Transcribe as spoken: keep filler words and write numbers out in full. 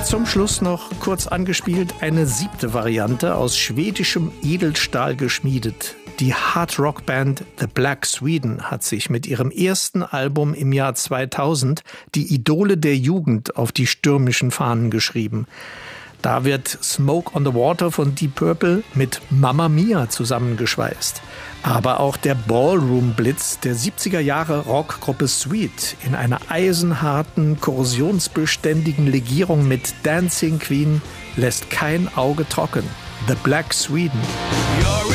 Zum Schluss noch kurz angespielt eine siebte Variante aus schwedischem Edelstahl geschmiedet. Die Hard-Rock-Band The Black Sweden hat sich mit ihrem ersten Album im Jahr zweitausend die Idole der Jugend auf die stürmischen Fahnen geschrieben. Da wird Smoke on the Water von Deep Purple mit Mamma Mia zusammengeschweißt. Aber auch der Ballroom-Blitz der siebziger Jahre Rockgruppe Sweet in einer eisenharten, korrosionsbeständigen Legierung mit Dancing Queen lässt kein Auge trocken. The Black Sweden.